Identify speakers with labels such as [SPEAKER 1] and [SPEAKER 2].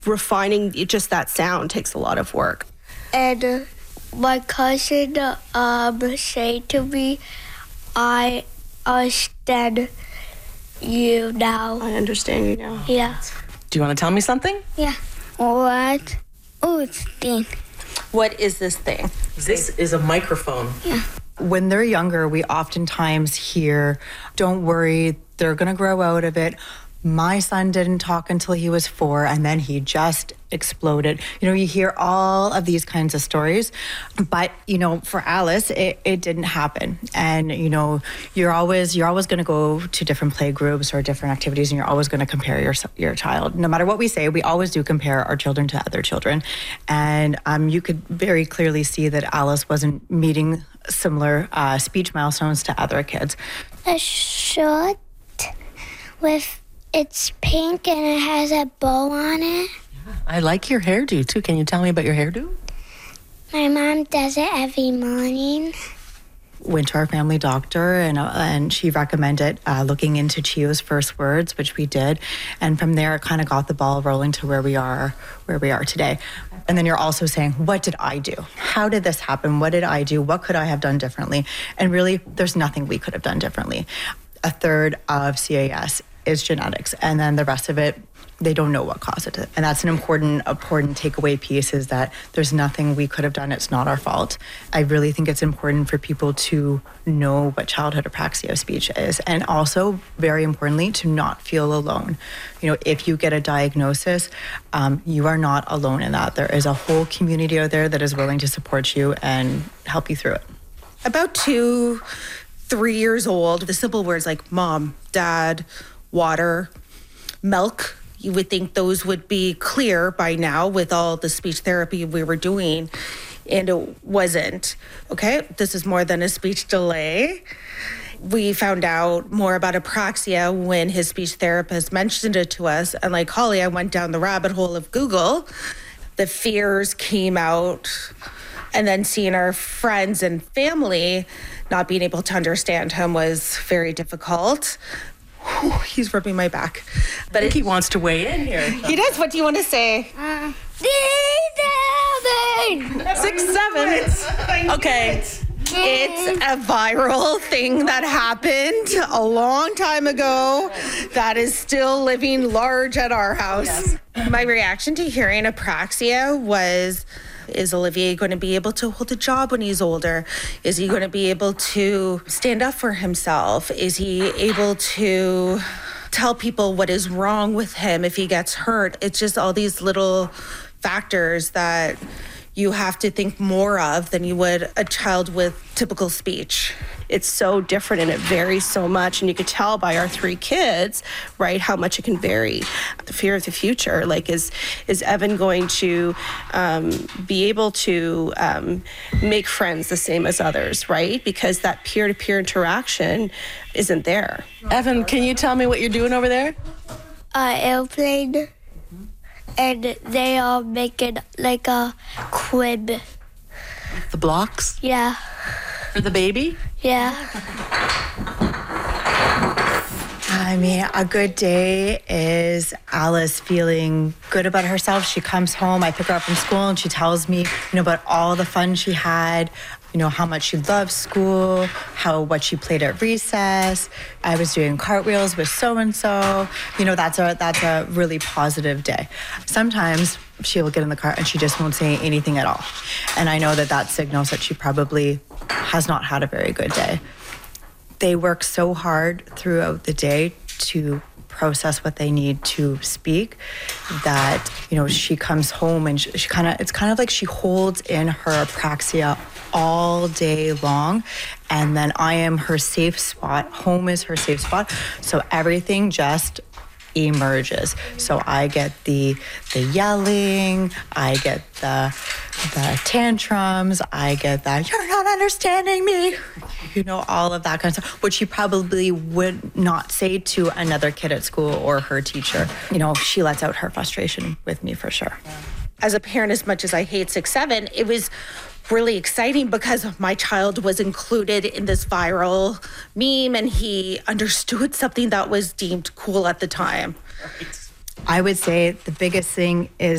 [SPEAKER 1] Refining just that sound takes a lot of work.
[SPEAKER 2] And my cousin said to me, I understand you now.
[SPEAKER 1] I understand you now.
[SPEAKER 2] Yeah.
[SPEAKER 3] Do you want to tell me something?
[SPEAKER 2] Yeah. What? Oh, it's thing.
[SPEAKER 1] What is this thing?
[SPEAKER 3] This is a microphone.
[SPEAKER 2] Yeah.
[SPEAKER 4] When they're younger, we oftentimes hear, don't worry, they're going to grow out of it. My son didn't talk until he was 4, and then he just exploded. You hear all of these kinds of stories, but, for Alice, it didn't happen. And, you're always going to go to different play groups or different activities, and you're always going to compare your child. No matter what we say, we always do compare our children to other children. And you could very clearly see that Alice wasn't meeting similar speech milestones to other kids.
[SPEAKER 2] A shirt it's pink and it has a bow on it.
[SPEAKER 3] I like your hairdo, too. Can you tell me about your hairdo?
[SPEAKER 2] My mom does it every morning.
[SPEAKER 4] Went to our family doctor, and she recommended looking into Chio's first words, which we did. And from there, it kind of got the ball rolling to where we are today. And then you're also saying, what did I do? How did this happen? What did I do? What could I have done differently? And really, there's nothing we could have done differently. A third of CAS is genetics, and then the rest of it, they don't know what caused it. And that's an important takeaway piece, is that there's nothing we could have done. It's not our fault. I really think it's important for people to know what childhood apraxia of speech is, and also, very importantly, to not feel alone. If you get a diagnosis, you are not alone in that. There is a whole community out there that is willing to support you and help you through it.
[SPEAKER 1] About 2-3 years old, the simple words like mom, dad, water, milk, you would think those would be clear by now with all the speech therapy we were doing, and it wasn't. Okay, this is more than a speech delay. We found out more about apraxia when his speech therapist mentioned it to us, and like Holly, I went down the rabbit hole of Google. The fears came out, and then seeing our friends and family not being able to understand him was very difficult. Whew, he's rubbing my back.
[SPEAKER 3] But I think he wants to weigh in here.
[SPEAKER 1] He does. What do you want to say?
[SPEAKER 3] 6, 7. Okay.
[SPEAKER 1] It's a viral thing that happened a long time ago that is still living large at our house. Yes. My reaction to hearing apraxia was, is Olivier going to be able to hold a job when he's older? Is he going to be able to stand up for himself? Is he able to tell people what is wrong with him if he gets hurt? It's just all these little factors that you have to think more of than you would a child with typical speech. It's so different and it varies so much. And you could tell by our 3 kids, right, how much it can vary. The fear of the future, like is Evan going to be able to make friends the same as others, right? Because that peer-to-peer interaction isn't there.
[SPEAKER 3] Evan, can you tell me what you're doing over there?
[SPEAKER 2] Airplane. And they are making like a crib.
[SPEAKER 3] The blocks?
[SPEAKER 2] Yeah.
[SPEAKER 3] For the baby?
[SPEAKER 2] Yeah.
[SPEAKER 4] I mean, a good day is Alice feeling good about herself. She comes home, I pick her up from school, and she tells me, about all the fun she had, how much she loved school, what she played at recess. I was doing cartwheels with so-and-so. That's a really positive day. Sometimes she'll get in the car and she just won't say anything at all. And I know that signals that she probably has not had a very good day. They work so hard throughout the day to process what they need to speak that, she comes home and it's kind of like she holds in her apraxia all day long, and then I am her safe spot. Home is her safe spot, so everything just emerges. So I get the yelling, I get the tantrums, I get that you're not understanding me, all of that kind of stuff, which she probably would not say to another kid at school or her teacher. She lets out her frustration with me for sure.
[SPEAKER 1] As a parent, as much as I hate 6-7, it was really exciting because my child was included in this viral meme and he understood something that was deemed cool at the time.
[SPEAKER 4] I would say the biggest thing is